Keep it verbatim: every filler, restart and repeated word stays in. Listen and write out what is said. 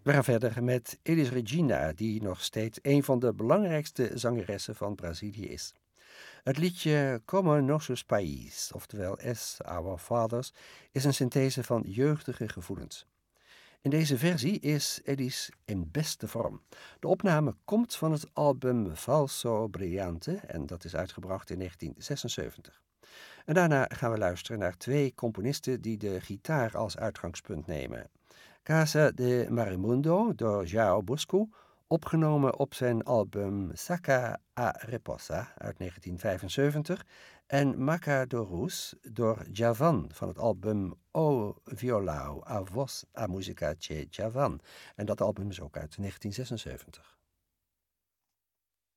We gaan verder met Elis Regina, die nog steeds een van de belangrijkste zangeressen van Brazilië is. Het liedje Como Nossos País, oftewel As Our Fathers, is een synthese van jeugdige gevoelens. In deze versie is Elis in beste vorm. De opname komt van het album Falso Brilhante en dat is uitgebracht in negentien zesenzeventig. En daarna gaan we luisteren naar twee componisten die de gitaar als uitgangspunt nemen. Casa de Marimundo door João Bosco, opgenomen op zijn album Saca a Reposa uit negentien vijfenzeventig, en Maca do Rus door Djavan van het album O Violão, a Voz, a Música de Djavan. En dat album is ook uit negentien zesenzeventig.